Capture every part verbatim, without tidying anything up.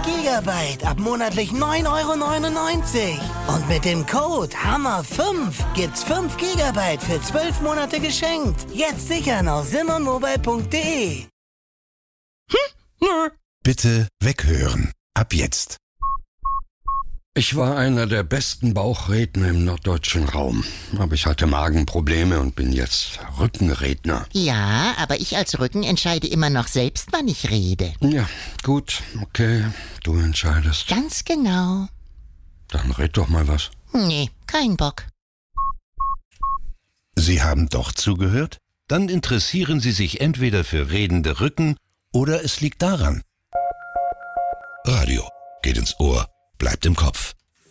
Gigabyte ab monatlich neun Euro neunundneunzig. Und mit dem Code Hammer fünf gibt's fünf Gigabyte für zwölf Monate geschenkt. Jetzt sichern auf simmermobile punkt de. Hm? Nö. Bitte weghören. Ab jetzt. Ich war einer der besten Bauchredner im norddeutschen Raum. Aber ich hatte Magenprobleme und bin jetzt Rückenredner. Ja, aber ich als Rücken entscheide immer noch selbst, wann ich rede. Ja, gut, okay, du entscheidest. Ganz genau. Dann red doch mal was. Nee, kein Bock. Sie haben doch zugehört? Dann interessieren Sie sich entweder für redende Rücken oder es liegt daran. Radio geht ins Ohr, bleibt im Kopf.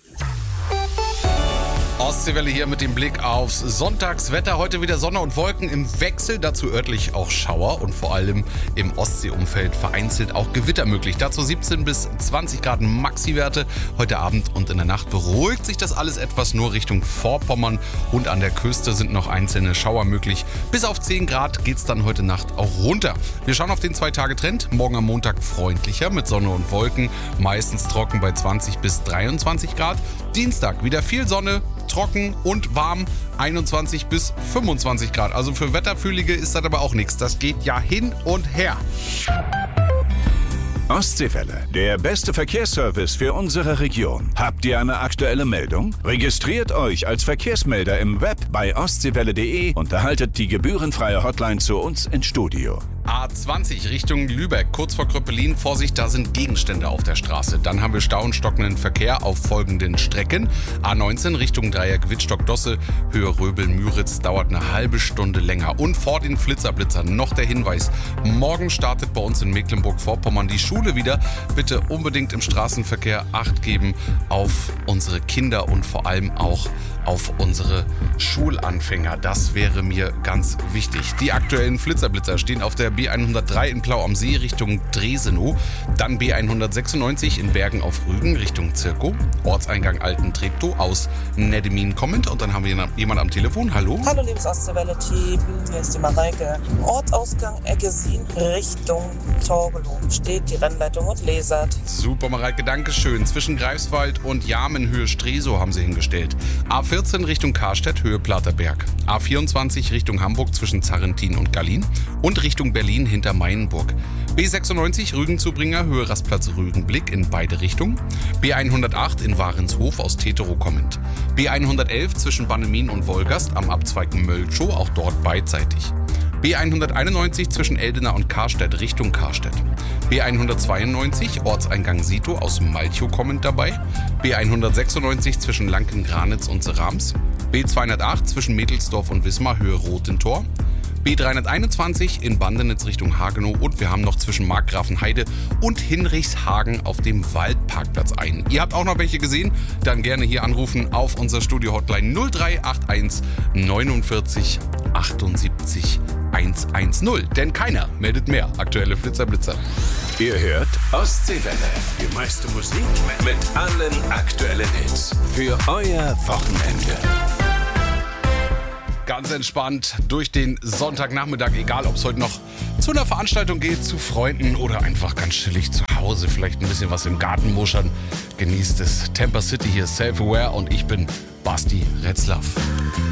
Ostseewelle hier mit dem Blick aufs Sonntagswetter. Heute wieder Sonne und Wolken im Wechsel, dazu örtlich auch Schauer und vor allem im Ostseeumfeld vereinzelt auch Gewitter möglich. Dazu siebzehn bis zwanzig Grad Maxi-Werte. Heute Abend und in der Nacht beruhigt sich das alles etwas, nur Richtung Vorpommern und an der Küste sind noch einzelne Schauer möglich. Bis auf zehn Grad geht's dann heute Nacht auch runter. Wir schauen auf den Zwei-Tage-Trend. Morgen am Montag freundlicher mit Sonne und Wolken, meistens trocken bei zwanzig bis dreiundzwanzig Grad. Dienstag wieder viel Sonne, trocken und warm, einundzwanzig bis fünfundzwanzig Grad. Also für Wetterfühlige ist das aber auch nichts. Das geht ja hin und her. Ostseewelle, der beste Verkehrsservice für unsere Region. Habt ihr eine aktuelle Meldung? Registriert euch als Verkehrsmelder im Web bei ostseewelle punkt de und erhaltet die gebührenfreie Hotline zu uns ins Studio. A zwanzig Richtung Lübeck, kurz vor Kröpelin. Vorsicht, da sind Gegenstände auf der Straße. Dann haben wir Stau und stockenden Verkehr auf folgenden Strecken. A neunzehn Richtung Dreieck Wittstock-Dosse, Höhe Röbel-Müritz, dauert eine halbe Stunde länger. Und vor den Flitzerblitzern noch der Hinweis. Morgen startet bei uns in Mecklenburg-Vorpommern die Schule wieder. Bitte unbedingt im Straßenverkehr Acht geben auf unsere Kinder und vor allem auch auf unsere Schulanfänger. Das wäre mir ganz wichtig. Die aktuellen Flitzerblitzer stehen auf der B hundertdrei in Plau am See Richtung Dresenow, dann B hundertsechsundneunzig in Bergen auf Rügen Richtung Zirkow, Ortseingang Alten Treptow aus Neddemin kommend und dann haben wir jemand am Telefon. Hallo? Hallo liebes Ostseewelle-Team, hier ist die Mareike. Ortsausgang Eggesin Richtung Torgelow steht die Rennleitung und lasert. Super Mareike, danke schön. Zwischen Greifswald und Jarmen Höhe Stresow haben sie hingestellt. A vierzehn Richtung Karstedt Höhe Platerberg, A vierundzwanzig Richtung Hamburg zwischen Zarrentin und Gallin und Richtung Berlin hinter Mainburg. B sechsundneunzig Rügenzubringer Höhe Rastplatz Rügenblick in beide Richtungen. B hundertacht in Warenshof aus Teterow kommend. B hundertelf zwischen Bannemin und Wolgast am Abzweig Möltschow, auch dort beidseitig. B hunderteinundneunzig zwischen Eldena und Karstedt Richtung Karstedt. B hundertzweiundneunzig Ortseingang Sito aus Malchow kommend dabei. B hundertsechsundneunzig zwischen Lanken-Granitz und Serams. B zweihundertacht zwischen Mädelsdorf und Wismar Höhe Rotentor. B dreihunderteinundzwanzig in Bandenitz Richtung Hagenow und wir haben noch zwischen Markgrafenheide und Hinrichshagen auf dem Waldparkplatz ein. Ihr habt auch noch welche gesehen? Dann gerne hier anrufen auf unser Studio-Hotline null drei acht eins neunundvierzig achtundsiebzig hundertzehn. Denn keiner meldet mehr aktuelle Flitzerblitzer. Ihr hört Ostseewelle, die meiste Musik mit allen aktuellen Hits für euer Wochenende. Ganz entspannt durch den Sonntagnachmittag, egal ob es heute noch zu einer Veranstaltung geht, zu Freunden oder einfach ganz chillig zu Hause, vielleicht ein bisschen was im Garten muschern. Genießt es. Tampa City hier, Self-Aware und ich bin Basti Retzlaff.